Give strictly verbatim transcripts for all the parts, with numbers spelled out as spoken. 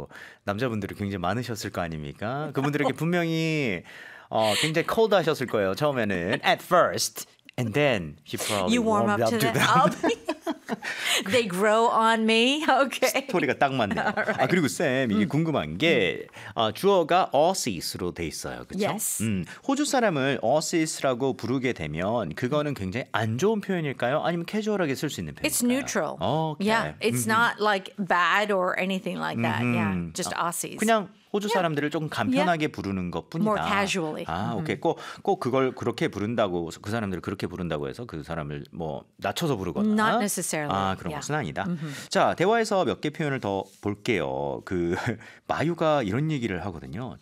남자분들이 굉장히 많으셨을 거 아닙니까? 그분들에게 분명히 어, 굉장히 cold 하셨을 거예요. 처음에는 at first. And then he probably You warm up to, to the up. They grow on me. Okay. 스토리가 딱 맞네요. Right. 아 그리고 쌤 이게 음. 궁금한 게 어, 주어가 Aussies로 돼 있어요. 그렇죠? Yes. 음, 호주 사람을 Aussies라고 부르게 되면 그거는 굉장히 안 좋은 표현일까요? 아니면 캐주얼하게 쓸 수 있는 표현일까요? It's neutral. Okay. Yeah, it's 음흠. not like bad or anything like that. 음흠. Yeah, just Aussies. 그냥 호주 사람들을 조금 간편하게 Yeah. 부르는 것뿐이다. More casually. 아, 오케이. 꼭, 꼭 그걸 그렇게 부른다고 그 사람들을 그렇게 부른다고 해서 그 사람을 뭐 낮춰서 부르거나. Not necessarily. 아, 그런 Yeah. 것은 아니다. 자, 대화에서 몇 개 표현을 더 볼게요. 그 마유가 이런 얘기를 하거든요.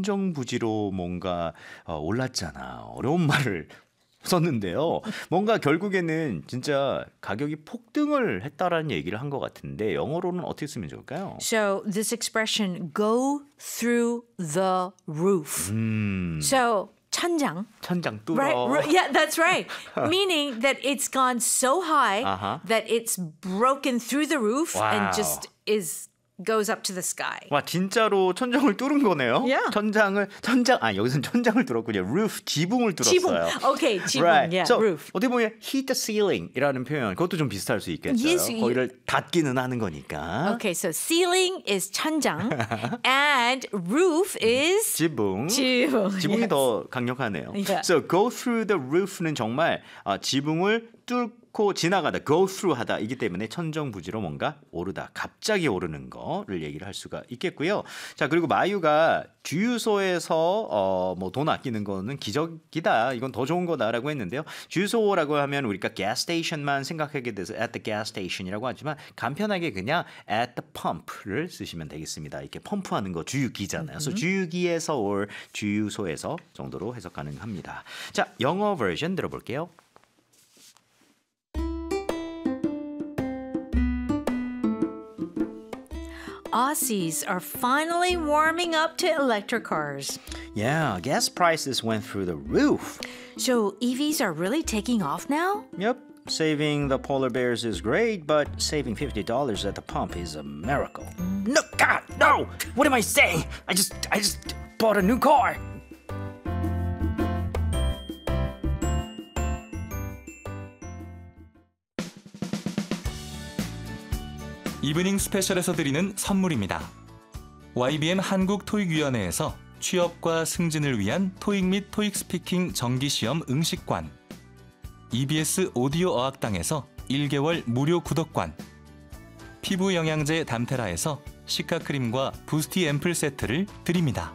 천정부지로 뭔가 어, 올랐잖아. 어려운 말을 썼는데요. 뭔가 결국에는 진짜 가격이 폭등을 했다라는 얘기를 한 것 같은데 영어로는 어떻게 쓰면 좋을까요? So this expression, go through the roof. 음, So 천장. 천장 뚫어. Right, right. Yeah, that's right. Meaning that it's gone so high Uh-huh. that it's broken through the roof Wow. and just is goes up to the sky. 와 진짜로 천장을 뚫은 거네요. Yeah. 천장을 천장 아 여기서는 천장을 뚫었군요. roof 지붕을 뚫었어요. 지붕. Okay, 지붕. Right. Yeah, so, roof. 어떻게 보면 hit the ceiling이라는 표현 그것도 좀 비슷할 수 있겠어요. Yes, 거기를 닫기는 하는 거니까. Okay, so ceiling is 천장 and roof is 지붕. 지붕. 지붕이 Yes. 더 강력하네요. Yeah. So go through the roof는 정말 아, 지붕을 뚫고 지나가다, go through 하다 이기 때문에 천정부지로 뭔가 오르다, 갑자기 오르는 거를 얘기를 할 수가 있겠고요. 자 그리고 마유가 주유소에서 어, 뭐 돈 아끼는 거는 기적이다, 이건 더 좋은 거다라고 했는데요. 주유소라고 하면 우리가 gas station만 생각하게 돼서 at the gas station이라고 하지만 간편하게 그냥 at the pump를 쓰시면 되겠습니다. 이렇게 펌프하는 거 주유기잖아요. 그래서 주유기에서 or 주유소에서 정도로 해석 가능합니다. 자 영어 버전 들어볼게요. Aussies are finally warming up to electric cars. Yeah, gas prices went through the roof. So E Vs are really taking off now? Yep, saving the polar bears is great, but saving fifty dollars at the pump is a miracle. No, God, no! What am I saying? I just, I just bought a new car. 이브닝 스페셜에서 드리는 선물입니다. 와이비엠 한국토익위원회에서 취업과 승진을 위한 토익 및 토익 스피킹 정기시험 응시관, 이비에스 오디오 어학당에서 일 개월 무료 구독관, 피부 영양제 담테라에서 시카크림과 부스티 앰플 세트를 드립니다.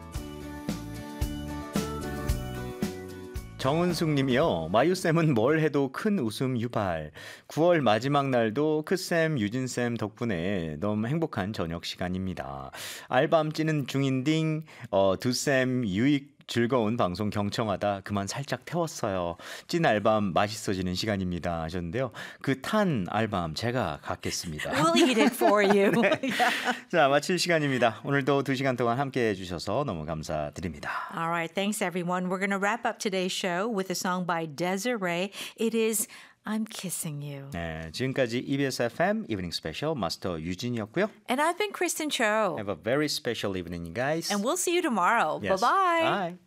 정은숙 님이요. 마유쌤은 뭘 해도 큰 웃음 유발. 구월 마지막 날도 크쌤, 유진쌤 덕분에 너무 행복한 저녁 시간입니다. 알밤 찌는 중인딩, 어, 두쌤 유익 즐거운 방송 경청하다 그만 살짝 태웠어요. 찐 알밤 맛있어지는 시간입니다 하셨는데요. 그 탄 알밤 제가 갖겠습니다. We'll eat it for you. 네. 자, 마칠 시간입니다. 오늘도 두 시간 동안 함께해 주셔서 너무 감사드립니다. All right, thanks everyone. We're going to wrap up today's show with a song by Desiree. It is I'm Kissing You. 네, 지금까지 이비에스 에프엠 이브닝 스페셜 마스터 유진이었고요. And I've been Kristen Cho. Have a very special evening, you guys. And we'll see you tomorrow. Yes. Bye-bye. Bye.